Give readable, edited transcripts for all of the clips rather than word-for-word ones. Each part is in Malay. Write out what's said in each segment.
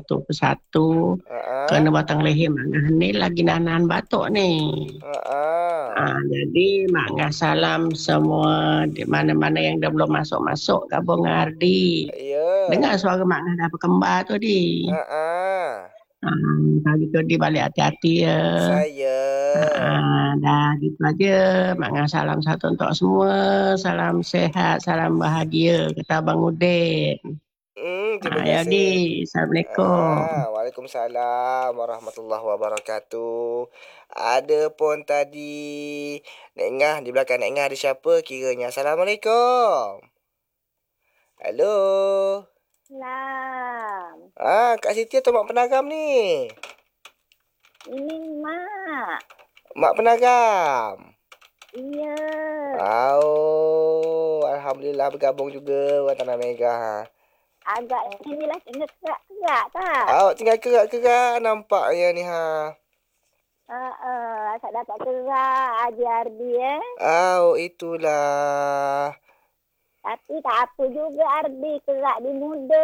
satu persatu. Ah, Kena batang leher mak ngah ni lagi nahan batuk ni. Jadi mak ngah salam semua di mana-mana yang dah belum masuk-masuk gabung dengan Ardi. ya. Dengar suara mak ngah dah berkembar tu di. Kalau gitu di balik hati-hati ya. Saya. Dah gitu aja. Mak ngah salam satu untuk semua. Salam sehat, salam bahagia. Kata Abang Udin. Terima Ya di. kasih. Assalamualaikum. Waalaikumsalam warahmatullahi wabarakatuh. Ada pun tadi Nek Ngah di belakang Nek Ngah ada siapa kiranya? Assalamualaikum. Halo. Salam. Kak Siti atau Mak Penagam ni? Ini Mak. Mak Penagam. Iya. Alhamdulillah bergabung juga orang Tanah Merah. Agak inilah kena kerak-kerak tak? Tinggal kerak-kerak nampaknya ni ha. Asal dapat kerak Haji Ardi Itulah. Tapi tak apa juga Ardi, kerak dia muda.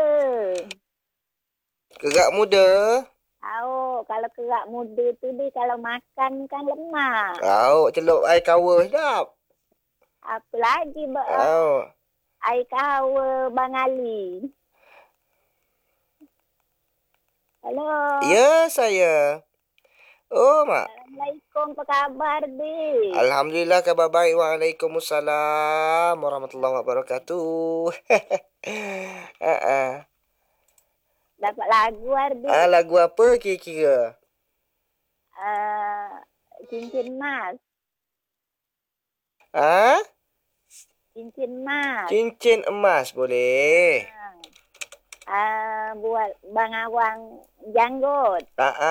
Kerak muda? Kalau kerak muda tu dia kalau makan kan lemak. Celup air kawa sedap. Apa lagi air kawa Bang Ali. Halo. Ya, saya. Mak. Assalamualaikum, apa khabar, Di? Alhamdulillah, khabar baik. Waalaikumsalam warahmatullahi wabarakatuh. Dapat lagu, Ardi. Lagu apa kira-kira? Cincin Mas. Cincin Mas. Cincin emas, boleh. Buat Bang Awang janggut.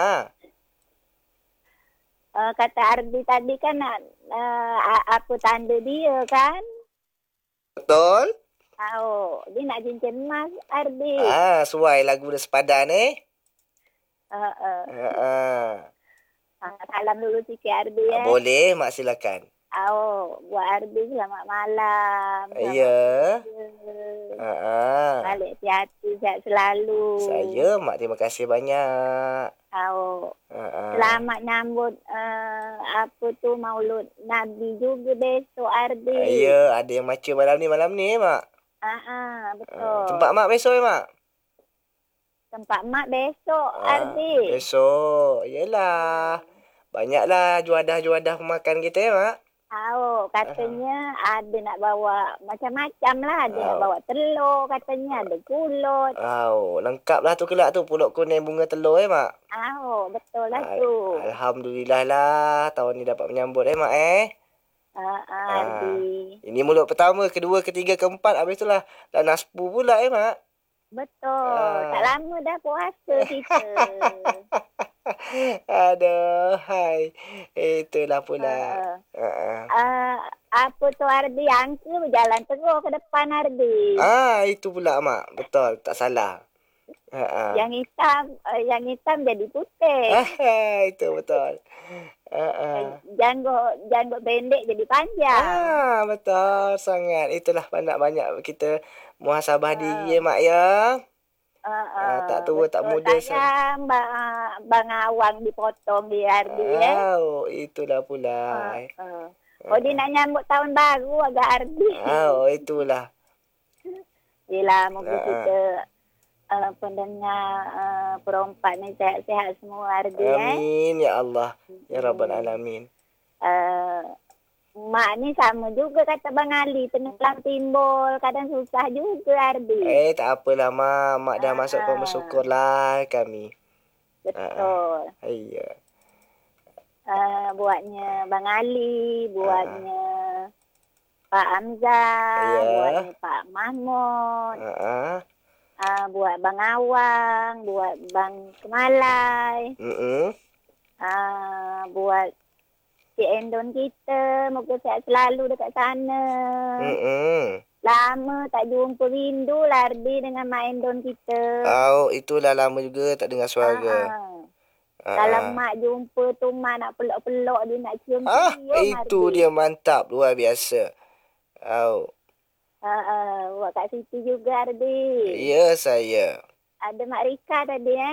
Kata Ardi tadi kan apa tanda dia kan? Betul? Dia nak cincin emas, Ardi. Suai lagu dah sepadan Salam dulu sikit Ardi Boleh, Mak silakan. Buat Ardi selamat malam. Ya. Balik hati-hati, sihat selalu. Saya, Mak terima kasih banyak. Selamat nyambut apa tu Maulud Nabi juga besok Ardi. Ya, ada yang baca malam ni Mak. Betul. Tempat Mak besok Mak? Tempat Mak besok Ardi. Besok. Yelah. Banyaklah juadah-juadah pemakan kita Mak. Katanya ada nak bawa macam-macam lah. Ada nak bawa telur katanya. Ada kulut. Lengkap lah tu kelak tu. Pulut kuning bunga telur Mak. Betul lah tu. Alhamdulillah lah. Tahun ni dapat menyambut Mak Ardi. Ini mulut pertama, kedua, ketiga, keempat. Habis tu lah. Dah nasbu pula Mak. Betul. Tak lama dah puasa kita. Aduh, hai. Itulah pula. Apa tu Ardi? Angka berjalan terus ke depan Ardi. Itu pula Mak. Betul, tak salah. Yang hitam jadi putih. Itu betul. Janggut pendek jadi panjang. Betul sangat. Itulah banyak-banyak kita muhasabah diri Mak ya. Tak tua, tak muda. Sayang Bang Awang dipotong di Ardi itulah pula. Dia nak nyambut tahun baru agak Ardi. Itulah. Yelah, moga kita pendengar perompak ni sehat-sehat semua Ardi. Amin ya Allah. Ya Rabbal Alamin. Mak ni sama juga kata Bang Ali. Tenggelam timbul. Kadang susah juga Ardi. Tak apalah Mak. Mak dah masuk pun bersyukurlah kami. Betul. Ya. Buatnya Bang Ali. Buatnya Pak Hamzah. Buatnya Pak Mahmud. Buat Bang Awang. Buat Bang Kemalai. Buat Cik Endon kita. Moga sihat selalu dekat sana. Lama tak jumpa, rindu lah Ardi dengan Mak Endon kita. Itulah lama juga tak dengar suara. Kalau Mak jumpa tu Mak nak peluk-peluk dia, nak cium itu Ardi. Dia mantap, luar biasa. Buat Kak Siti juga Ardi. Ya saya. Ada Mak Rika tadi